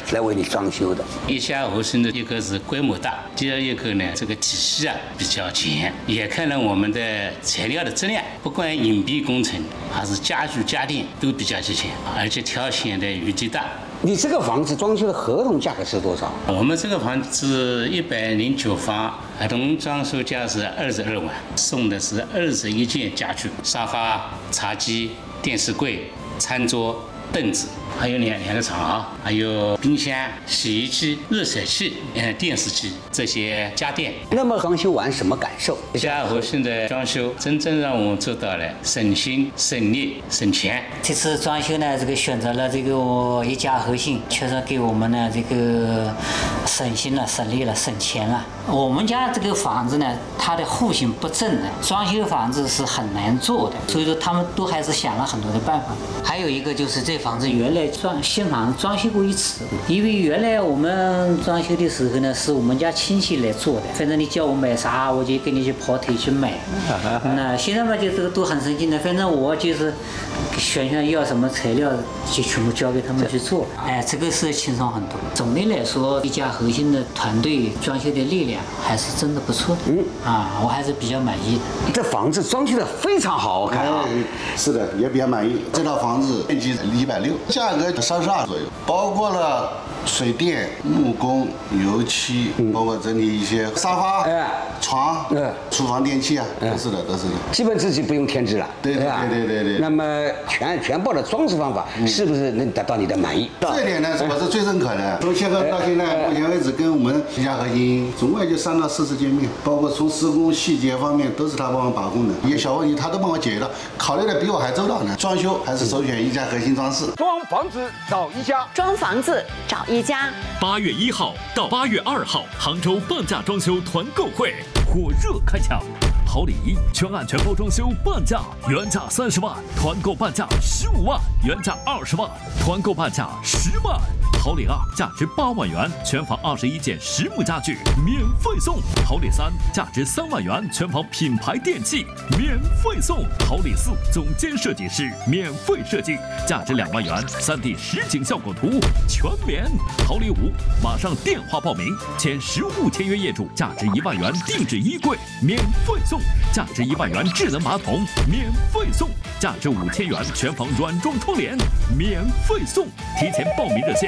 来为你装修的。 一家核心的一个是规模大，第二一个呢，这个体系比较全，也看了我们的材料的质量，不管隐蔽工程还是家具家电都比较齐全，而且挑选的余地大。 你这个房子装修的合同价格是多少？ 我们这个房子109方，合同装修价是22万，送的是21件家具，沙发、茶几、电视柜、餐桌、凳子，还有两个床，还有冰箱、洗衣机、热水器、电视机这些家电。 那么装修完什么感受？ 家核心的装修真正让我们做到了省心、省力、省钱。 这次装修呢，这个选择了这个一家核心，确实给我们呢这个省心了、省力了、省钱了。我们家这个房子呢，它的户型不正的，装修房子是很难做的，所以说他们都还是想了很多的办法。还有一个就是这房子原来新房子装修过一次，因为原来我们装修的时候呢，是我们家亲戚来做的，反正你叫我买啥，我就跟你去跑腿去买。那现在嘛，就这个都很省心的，反正我就是选要什么材料，就全部交给他们去做。哎，这个是轻松很多。总的来说，一家核心的团队装修的力量还是真的不错的。我还是比较满意的。 这房子装修的非常好，我看啊。 是的，也比较满意。这套房子面积160，价格32左右，包括了水电、木工、油漆，包括整体一些沙发、床、厨房电器啊，都是的。 基本自己不用添置了。 对。 那么全部的装饰方法是不是能达到你的满意？ 这一点呢，我是最认可的。从签合到现在，目前为止跟我们一家核心总共也就3到4次见面，包括从施工细节方面都是他帮我把控的，一些小问题他都帮我解决了，考虑的比我还周到呢。装修还是首选一家核心装饰。 装房子找一家， 装房子找一家。 8月1号到8月2号，杭州半价装修团购会火热开抢。好礼一，全案全包装修半价，原价30万，团购半价15万，原价20万，团购半价10万。好礼二，价值8万元，全房21件实木家具免费送。好礼三，价值3万元，全房品牌电器免费送。好礼四，总监设计师免费设计，价值2万元，3D 实景效果图全免。好礼五，马上电话报名，签实物签约业主，价值1万元定制衣柜免费送，价值1万元智能马桶免费送，价值5000元全房软装窗帘免费送。提前报名热线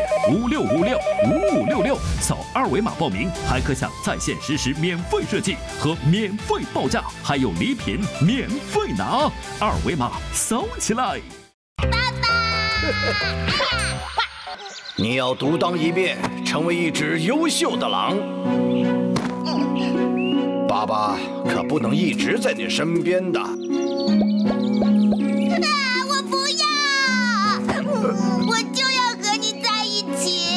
56565566，扫2维码报名，还可享在线实时免费设计和免费报价，还有礼品免费拿，2维码扫起来。 爸爸， 你要独当一面，成为一只优秀的狼。爸爸可不能一直在你身边的。 我不要，我就要和你在一起。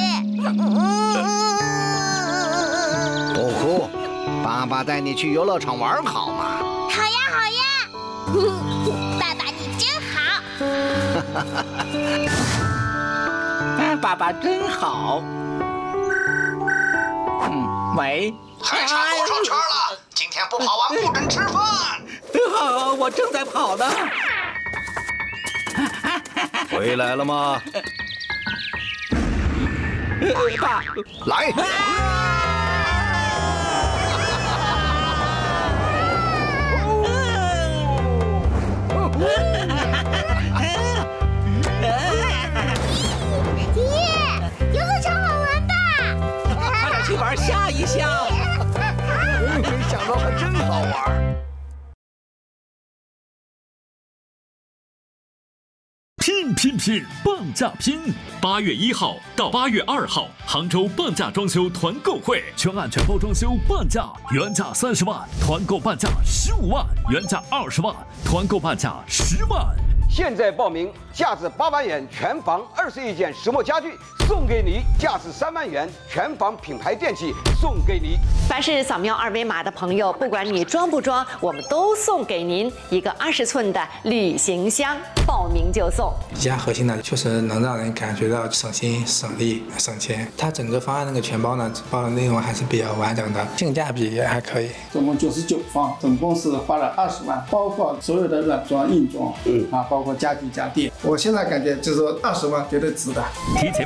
不哭，爸爸带你去游乐场玩好吗？ 好呀。爸爸你真好。 爸爸真好。喂。 还差多少圈了？今天不跑完不准吃饭。 我正在跑呢。 回来了吗？ 爸， 来。 游乐场好玩吧？ 快点去玩下一项。 想到还真好玩。 拼半价拼！8月1号到8月2号，杭州半价装修团购会，全案全包装修半价，原价30万，团购半价15万，原价20万，团购半价10万。 现在报名，价值8万元全房21件实木家具送给你，价值3万元全房品牌电器送给你。 凡是扫描2维码的朋友，不管你装不装，我们都送给您一个20寸的旅行箱，报名就送。 一家核心呢，确实能让人感觉到省心、省力、省钱。它整个方案那个全包呢，包的内容还是比较完整的，性价比也还可以。 总共99方，总共是花了20万，包括所有的软装、硬装，包括家具家电。我现在感觉就是说20万绝对值的。 提前